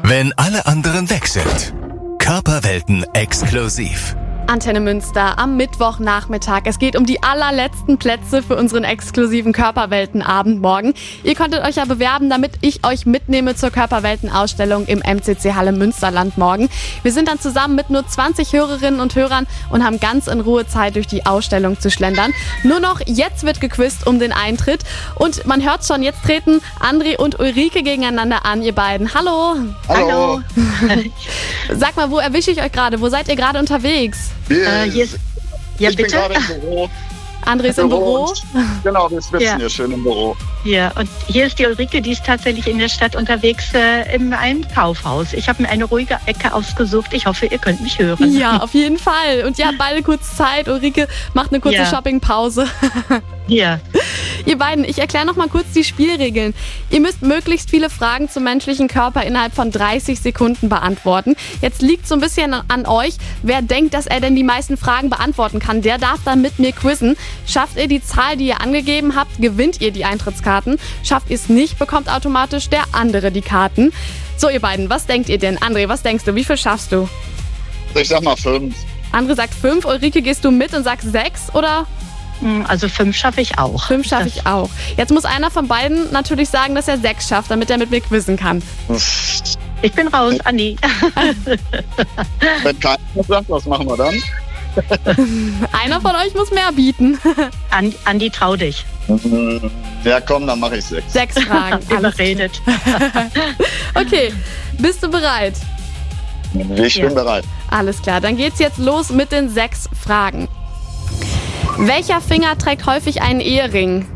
Wenn alle anderen weg sind. Körperwelten exklusiv. Antenne Münster am Mittwochnachmittag. Es geht um die allerletzten Plätze für unseren exklusiven Körperweltenabend morgen. Ihr konntet euch ja bewerben, damit ich euch mitnehme zur Körperweltenausstellung im MCC Halle Münsterland morgen. Wir sind dann zusammen mit nur 20 Hörerinnen und Hörern und haben ganz in Ruhe Zeit, durch die Ausstellung zu schlendern. Nur noch jetzt wird gequizt um den Eintritt. Und man hört schon, jetzt treten André und Ulrike gegeneinander an, ihr beiden. Hallo. Hallo. Sag mal, wo erwische ich euch gerade? Wo seid ihr gerade unterwegs? Hier ist, Ja, ich bin bitte? gerade im Büro. André ist im Büro. Genau, wir sitzen Ja. hier schön im Büro. Ja, und hier ist die Ulrike, die ist tatsächlich in der Stadt unterwegs in einem Kaufhaus. Ich habe mir eine ruhige Ecke ausgesucht. Ich hoffe, ihr könnt mich hören. Ja, auf jeden Fall. Und ihr habt beide kurz Zeit. Ulrike macht eine kurze Ja. Shoppingpause. Ja. Ihr beiden, ich erkläre noch mal kurz die Spielregeln. Ihr müsst möglichst viele Fragen zum menschlichen Körper innerhalb von 30 Sekunden beantworten. Jetzt liegt so ein bisschen an euch. Wer denkt, dass er denn die meisten Fragen beantworten kann, der darf dann mit mir quizzen. Schafft ihr die Zahl, die ihr angegeben habt, gewinnt ihr die Eintrittskarten. Schafft ihr es nicht, bekommt automatisch der andere die Karten. So, ihr beiden, was denkt ihr denn? André, was denkst du? Wie viel schaffst du? Ich sag mal 5. André sagt 5. Ulrike, gehst du mit und sagst 6 oder? Also 5 schaffe ich auch. 5 schaffe ich auch. Jetzt muss einer von beiden natürlich sagen, dass er 6 schafft, damit er mit mir quizzen kann. Ich bin raus, Andi. Wenn keiner sagt, was machen wir dann? Einer von euch muss mehr bieten. Andi, trau dich. Ja, komm, dann mache ich 6. 6 Fragen. Alles Überredet. okay, bist du bereit? Ich bin bereit. Alles klar, dann geht's jetzt los mit den 6 Fragen. Welcher Finger trägt häufig einen Ehering?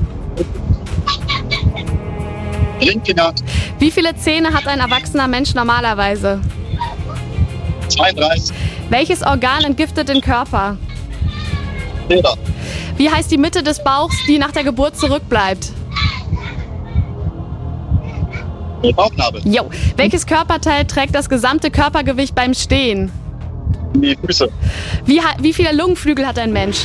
Ringfinger, Wie viele Zähne hat ein erwachsener Mensch normalerweise? 32. Welches Organ entgiftet den Körper? Feder, Wie heißt die Mitte des Bauchs, die nach der Geburt zurückbleibt? Bauchnabel, Jo. Welches Körperteil trägt das gesamte Körpergewicht beim Stehen? die Füße, Wie viele Lungenflügel hat ein Mensch?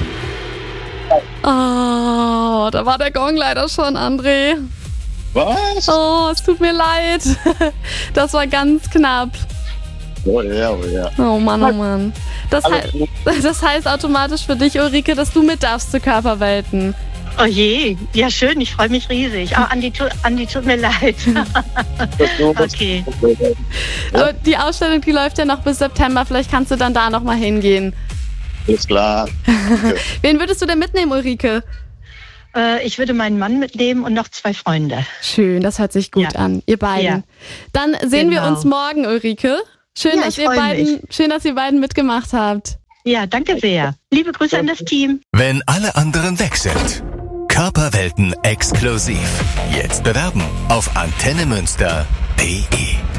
Oh, da war der Gong leider schon, André. was? Oh, es tut mir leid. Das war ganz knapp. Oh ja, oh ja. Oh Mann, oh Mann. Das heißt automatisch für dich, Ulrike, dass du mit darfst zu Körperwelten. Oh je, ja schön, ich freue mich riesig. Oh, Andi, tut mir leid. Okay. Aber die Ausstellung, die läuft ja noch bis September. Vielleicht kannst du dann da noch mal hingehen. Ist klar. Wen würdest du denn mitnehmen, Ulrike? Ich würde meinen Mann mitnehmen und noch 2 Freunde. Schön, das hört sich gut Ja. an. Ihr beiden. Ja. Dann sehen wir Genau. uns morgen, Ulrike. Schön, Ja, dass ich ihr freu mich. beiden mitgemacht habt. Ja, danke sehr. Liebe Grüße an das Team. Wenn alle anderen weg sind. Körperwelten exklusiv. Jetzt bewerben auf antennemünster.de.